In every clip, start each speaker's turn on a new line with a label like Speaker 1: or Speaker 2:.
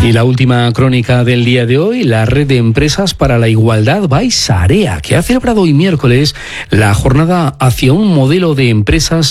Speaker 1: Y la última crónica del día de hoy, la Red de Empresas para la Igualdad by Sarea, que ha celebrado hoy miércoles la jornada hacia un modelo de empresa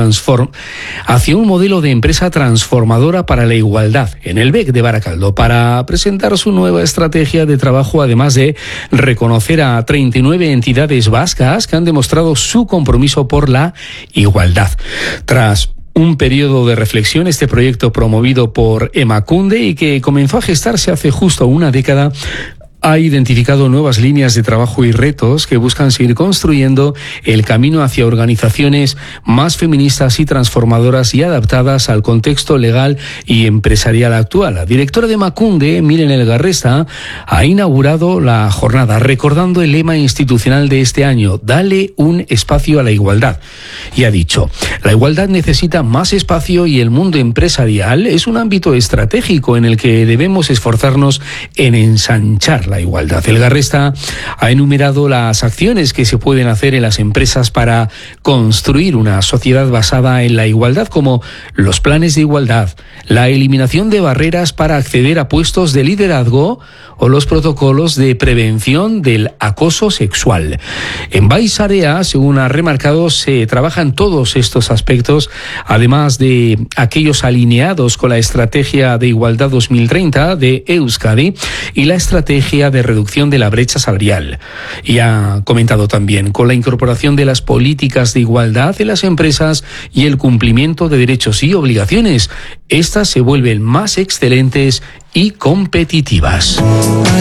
Speaker 1: transformadora para la igualdad en el BEC de Baracaldo, para presentar su nueva estrategia de trabajo, además de reconocer a 39 entidades vascas que han demostrado su compromiso por la igualdad. Tras un periodo de reflexión, este proyecto promovido por Emakunde y que comenzó a gestarse hace justo una década, ha identificado nuevas líneas de trabajo y retos que buscan seguir construyendo el camino hacia organizaciones más feministas y transformadoras y adaptadas al contexto legal y empresarial actual. La directora de Emakunde, Miren Elgarresta, ha inaugurado la jornada recordando el lema institucional de este año: dale un espacio a la igualdad. Y ha dicho: la igualdad necesita más espacio y el mundo empresarial es un ámbito estratégico en el que debemos esforzarnos en ensanchar la igualdad. Elgarresta ha enumerado las acciones que se pueden hacer en las empresas para construir una sociedad basada en la igualdad, como los planes de igualdad, la eliminación de barreras para acceder a puestos de liderazgo o los protocolos de prevención del acoso sexual. En by Sarea, según ha remarcado, se trabajan todos estos aspectos, además de aquellos alineados con la Estrategia de Igualdad 2030 de Euskadi y la Estrategia de Reducción de la Brecha Salarial. Y ha comentado también con la incorporación de las políticas de igualdad en las empresas y el cumplimiento de derechos y obligaciones, estas se vuelven más excelentes y competitivas.